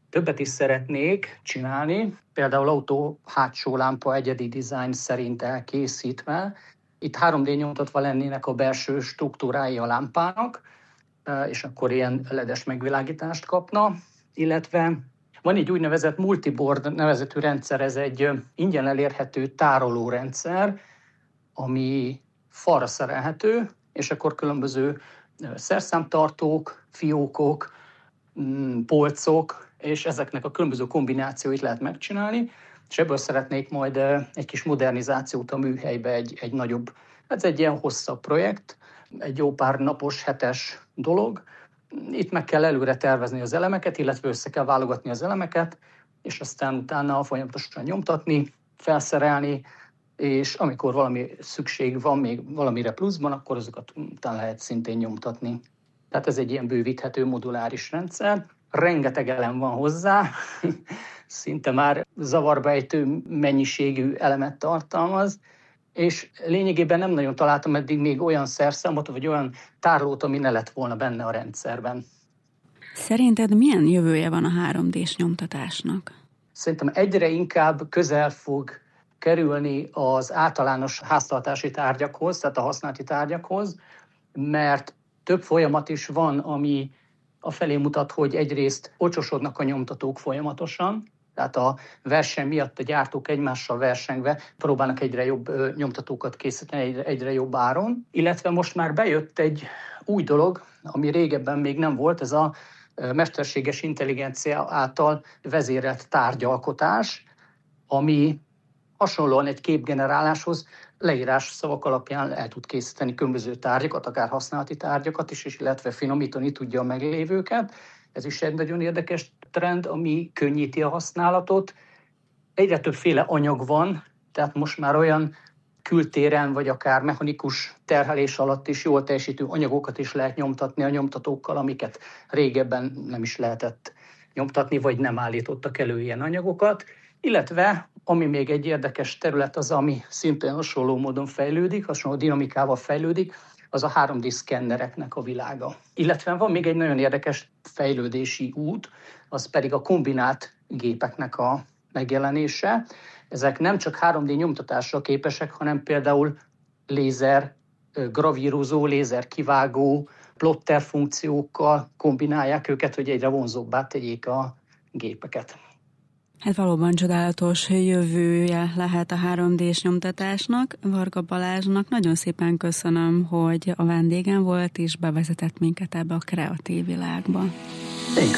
Többet is szeretnék csinálni, például autó hátsó lámpa egyedi dizájn szerint elkészítve. Itt 3D nyomtatva lennének a belső struktúrái a lámpának, és akkor ilyen LED-es megvilágítást kapna, illetve van egy úgynevezett multiboard nevezetű rendszer, ez egy ingyen elérhető tárolórendszer, ami falra szerelhető, és akkor különböző szerszámtartók, fiókok, polcok, és ezeknek a különböző kombinációit lehet megcsinálni, és ebből szeretnék majd egy kis modernizációt a műhelybe, egy nagyobb, ez egy ilyen hosszabb projekt, egy jó pár napos, hetes dolog. Itt meg kell előre tervezni az elemeket, illetve össze kell válogatni az elemeket, és aztán utána folyamatosan nyomtatni, felszerelni, és amikor valami szükség van még valamire pluszban, akkor azokat utána lehet szintén nyomtatni. Tehát ez egy ilyen bővíthető moduláris rendszer. Rengeteg elem van hozzá, szinte már zavarba ejtő mennyiségű elemet tartalmaz, és lényegében nem nagyon találtam eddig még olyan szerszámot, vagy olyan tárolót, ami ne lett volna benne a rendszerben. Szerinted milyen jövője van a 3D-s nyomtatásnak? Szerintem egyre inkább közel fog kerülni az általános háztartási tárgyakhoz, tehát a használati tárgyakhoz, mert több folyamat is van, ami afelé mutat, hogy egyrészt olcsosodnak a nyomtatók folyamatosan, tehát a verseny miatt a gyártók egymással versengve próbálnak egyre jobb nyomtatókat készíteni, egyre jobb áron. Illetve most már bejött egy új dolog, ami régebben még nem volt, ez a mesterséges intelligencia által vezérelt tárgyalkotás, ami hasonlóan egy képgeneráláshoz leírás szavak alapján el tud készíteni különböző tárgyakat, akár használati tárgyakat is, illetve finomítani tudja a meglévőket. Ez is egy nagyon érdekes trend, ami könnyíti a használatot. Egyre többféle anyag van, tehát most már olyan kültéren, vagy akár mechanikus terhelés alatt is jól teljesítő anyagokat is lehet nyomtatni a nyomtatókkal, amiket régebben nem is lehetett nyomtatni, vagy nem állítottak elő ilyen anyagokat. Illetve, ami még egy érdekes terület az, ami szintén hasonló módon fejlődik, hasonló dinamikával fejlődik, az a 3D szkennereknek a világa. Illetve van még egy nagyon érdekes fejlődési út, az pedig a kombinált gépeknek a megjelenése. Ezek nem csak 3D nyomtatásra képesek, hanem például lézer gravírozó, lézer kivágó, plotter funkciókkal kombinálják őket, hogy egyre vonzóbbá tegyék a gépeket. Hát valóban csodálatos jövője lehet a 3D-s nyomtatásnak. Varga Balázsnak nagyon szépen köszönöm, hogy a vendégem volt, és bevezetett minket ebbe a kreatív világba.